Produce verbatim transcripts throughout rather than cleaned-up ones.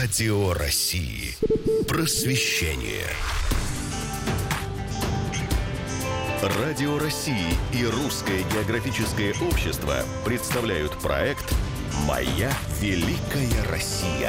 Радио России. Просвещение. Радио России и Русское географическое общество представляют проект «Моя великая Россия».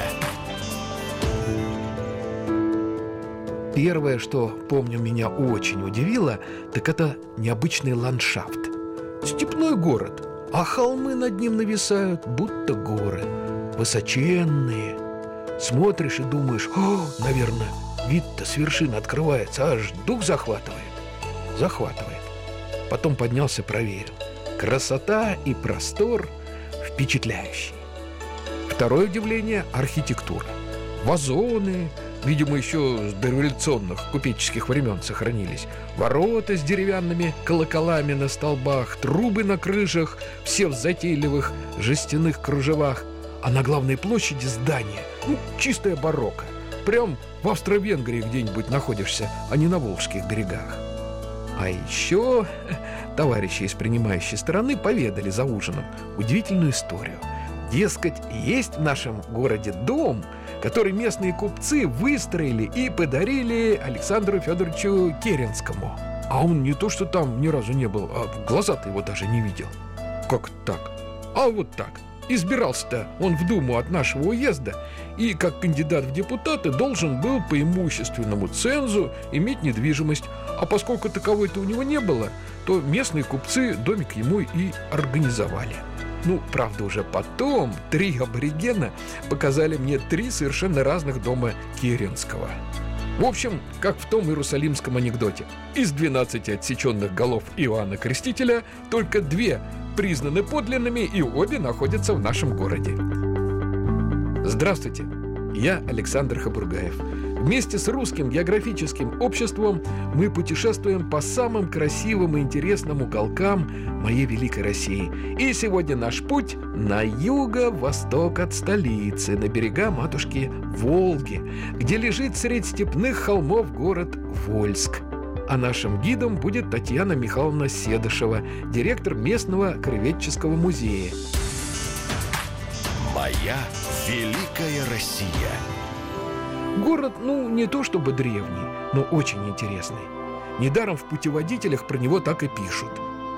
Первое, что, помню, меня очень удивило, так это необычный ландшафт. Степной город, а холмы над ним нависают, будто горы, высоченные. Смотришь и думаешь: о, наверное, вид-то с вершины открывается, аж дух захватывает. Захватывает. Потом поднялся, проверил. Красота и простор впечатляющие. Второе удивление – архитектура. Вазоны, видимо, еще с дореволюционных купеческих времен сохранились. Ворота с деревянными колоколами на столбах, трубы на крышах, все в затейливых жестяных кружевах. А на главной площади здание, ну, чистая барокко. Прям в Австро-Венгрии где-нибудь находишься, а не на Волжских берегах. А еще товарищи из принимающей стороны поведали за ужином удивительную историю. Дескать, есть в нашем городе дом, который местные купцы выстроили и подарили Александру Федоровичу Керенскому. А он не то что там ни разу не был, а в глаза-то его даже не видел. Как так? А вот так. Избирался-то он в Думу от нашего уезда и, как кандидат в депутаты, должен был по имущественному цензу иметь недвижимость. А поскольку таковой-то у него не было, то местные купцы домик ему и организовали. Ну, правда, уже потом три аборигена показали мне три совершенно разных дома Керенского. В общем, как в том иерусалимском анекдоте. Из двенадцати отсеченных голов Иоанна Крестителя только две признаны подлинными, и обе находятся в нашем городе. Здравствуйте, я Александр Хабургаев. Вместе с Русским географическим обществом мы путешествуем по самым красивым и интересным уголкам моей великой России. И сегодня наш путь на юго-восток от столицы, на берега матушки Волги, где лежит средь степных холмов город Вольск. А нашим гидом будет Татьяна Михайловна Седышева, директор местного краеведческого музея. Моя великая Россия. Город, ну, не то чтобы древний, но очень интересный. Недаром в путеводителях про него так и пишут.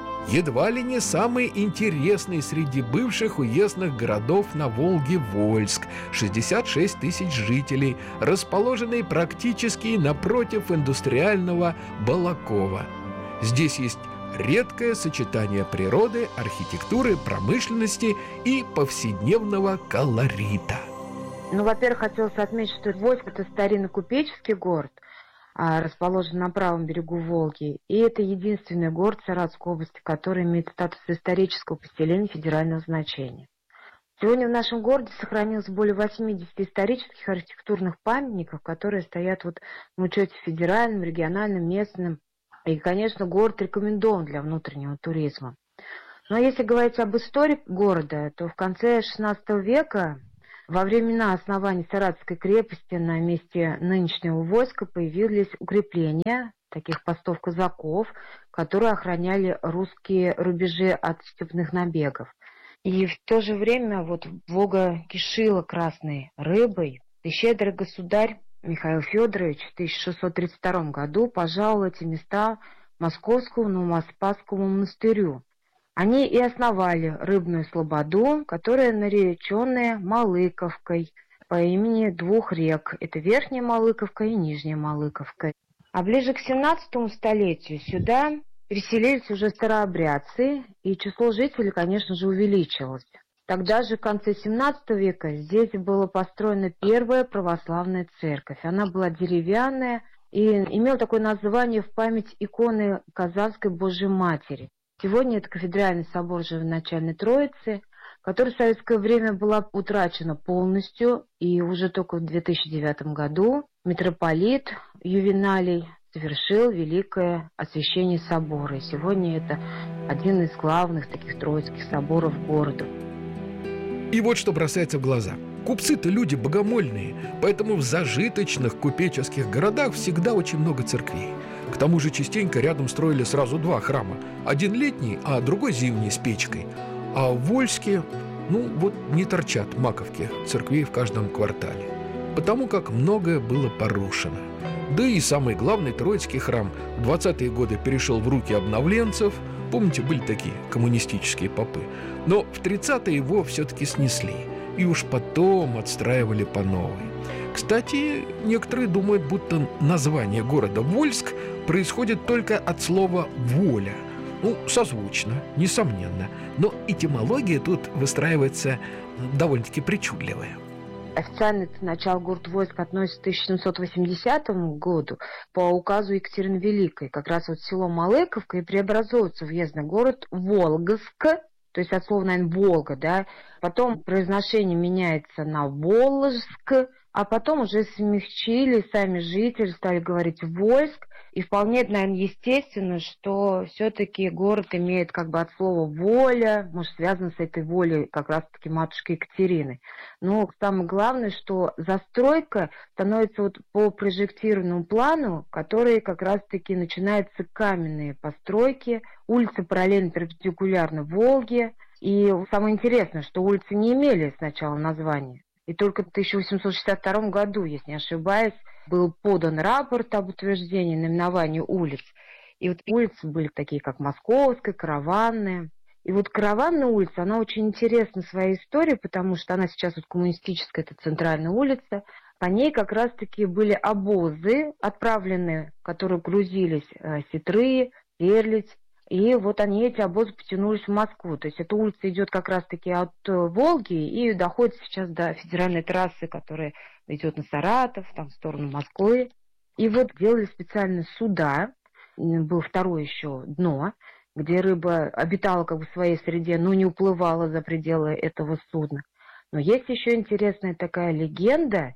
Едва ли не самый интересный среди бывших уездных городов на Волге Вольск, шестьдесят шесть тысяч жителей, расположенный практически напротив индустриального Балакова. Здесь есть редкое сочетание природы, архитектуры, промышленности и повседневного колорита. Ну, во-первых, хотелось отметить, что Вольск – это старинный купеческий город, расположен на правом берегу Волги. И это единственный город Саратовской области, который имеет статус исторического поселения федерального значения. Сегодня в нашем городе сохранилось более восьмидесяти исторических архитектурных памятников, которые стоят вот в учете федеральным, региональным, местным. И, конечно, город рекомендован для внутреннего туризма. Но если говорить об истории города, то в конце шестнадцатого века, во времена основания Саратовской крепости на месте нынешнего войска появились укрепления таких постов казаков, которые охраняли русские рубежи от степных набегов. И в то же время вот Волга кишила красной рыбой. И щедрый государь Михаил Федорович в тысяча шестьсот тридцать втором году пожаловал эти места Московскому Новоспасскому монастырю. Они и основали рыбную слободу, которая нареченная Малыковкой по имени двух рек. Это Верхняя Малыковка и Нижняя Малыковка. А ближе к семнадцатому столетию сюда переселились уже старообрядцы, и число жителей, конечно же, увеличилось. Тогда же, в конце семнадцатого века, здесь была построена первая православная церковь. Она была деревянная и имела такое название в память иконы Казанской Божьей Матери. Сегодня это кафедральный собор Живоначальной Троицы, который в советское время была утрачена полностью, и уже только в две тысячи девятом году митрополит Ювеналий совершил великое освящение собора. И сегодня это один из главных таких троицких соборов города. И вот что бросается в глаза. Купцы-то люди богомольные, поэтому в зажиточных купеческих городах всегда очень много церквей. К тому же частенько рядом строили сразу два храма. Один летний, а другой зимний с печкой. А в Вольске, ну вот не торчат маковки церквей в каждом квартале. потому как многое было порушено. Да и самый главный Троицкий храм в двадцатые годы перешел в руки обновленцев. Помните, были такие коммунистические попы. Но в тридцатые его все-таки снесли. И уж потом отстраивали по новой. Кстати, некоторые думают, будто название города Вольск происходит только от слова «воля». Ну, созвучно, несомненно. Но этимология тут выстраивается довольно-таки причудливая. Официально начало города Вольск относится к тысяча семьсот восьмидесятому году по указу Екатерины Великой. Как раз вот село Малыковка и преобразуется в уездный город Волговск, то есть от слова, наверное, Волга, да. Потом произношение меняется на Волжск, а потом уже смягчили, сами жители стали говорить Вольск. И вполне, наверное, естественно, что все-таки город имеет как бы от слова «воля», может, связан с этой волей как раз-таки матушки Екатерины. Но самое главное, что застройка становится вот по прожектированному плану, который как раз-таки начинаются каменные постройки, улицы параллельно перпендикулярно Волге. И самое интересное, что улицы не имели сначала названия. И только в тысяча восемьсот шестьдесят втором году, если не ошибаюсь, был подан рапорт об утверждении наименования улиц. И вот улицы были такие, как Московская, Караванная. И вот Караванная улица, она очень интересна своей историей, потому что она сейчас вот коммунистическая, это центральная улица. По ней как раз-таки были обозы отправлены, которые грузились э, сетры, перлить. И вот они, эти обозы, потянулись в Москву. То есть эта улица идет как раз-таки от Волги и доходит сейчас до федеральной трассы, которая идет на Саратов, там в сторону Москвы. И вот делали специально суда. Был второе еще дно, где рыба обитала как бы в своей среде, но не уплывала за пределы этого судна. Но есть еще интересная такая легенда,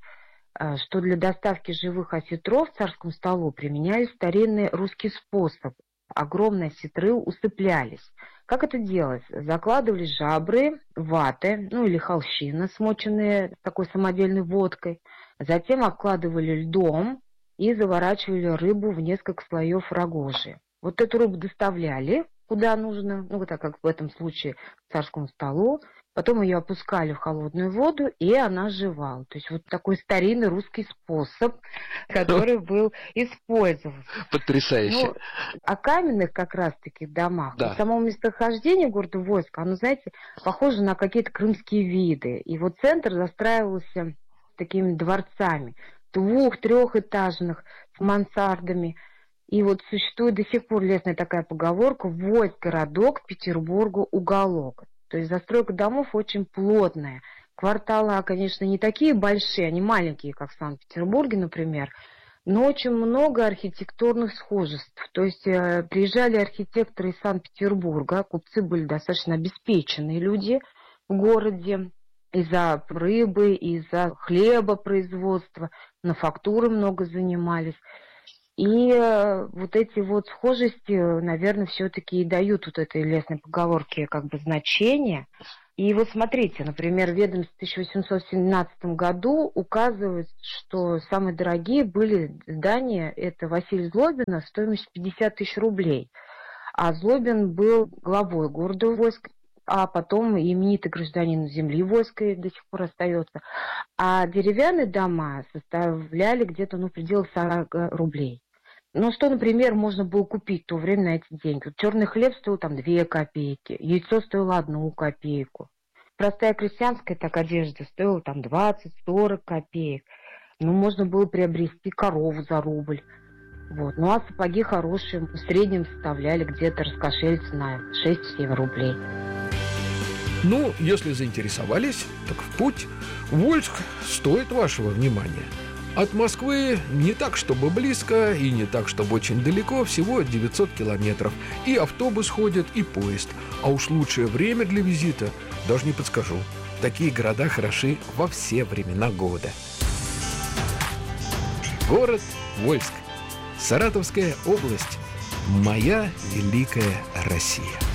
что для доставки живых осетров царскому столу применяли старинный русский способ. Огромные осетры усыплялись. Как это делалось? Закладывали жабры, ваты, ну или холщина, смоченные такой самодельной водкой. Затем обкладывали льдом и заворачивали рыбу в несколько слоев рогожи. Вот эту рыбу доставляли куда нужно, ну, так как в этом случае к царскому столу. Потом ее опускали в холодную воду, и она оживала. То есть вот такой старинный русский способ, который был использован. Потрясающе. Ну, о каменных как раз-таки домах. Да. Вот само местонахождение города Вольск, оно, знаете, похоже на какие-то крымские виды. И вот центр застраивался такими дворцами, двух-трехэтажных, с мансардами. И вот существует до сих пор лесная такая поговорка: «Вольск городок, Петербургу уголок». То есть застройка домов очень плотная. Кварталы, конечно, не такие большие, они маленькие, как в Санкт-Петербурге, например, но очень много архитектурных схожеств. То есть э, приезжали архитекторы из Санкт-Петербурга, купцы были достаточно обеспеченные люди в городе, из-за рыбы, из-за хлебопроизводства, мануфактуры много занимались. И э, вот эти вот схожести, наверное, все-таки и дают вот этой лесной поговорке как бы значение. И вот смотрите, например, ведомство в тысяча восемьсот семнадцатом году указывает, что самые дорогие были здания, это Василия Злобина, стоимостью пятьдесят тысяч рублей. А Злобин был главой города Вольск, а потом именитый гражданин земли Вольской до сих пор остается. А деревянные дома составляли где-то, ну, в пределах сорок рублей. Ну, что, например, можно было купить в то время на эти деньги? Вот черный хлеб стоил там две копейки, яйцо стоило одну копейку. Простая крестьянская так одежда стоила там двадцать-сорок копеек. Ну, можно было приобрести корову за рубль. Вот. Ну, а сапоги хорошие в среднем составляли где-то раскошелиться на шесть-семь рублей. Ну, если заинтересовались, так в путь. Вольск стоит вашего внимания. От Москвы не так, чтобы близко, и не так, чтобы очень далеко, всего девятьсот километров. И автобус ходит, и поезд. А уж лучшее время для визита даже не подскажу. Такие города хороши во все времена года. Город Вольск. Саратовская область. Моя великая Россия.